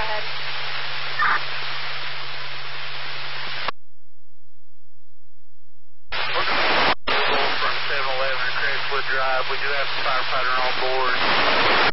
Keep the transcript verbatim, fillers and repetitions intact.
ahead. From seven eleven Crestwood Drive. We do have a firefighter on board.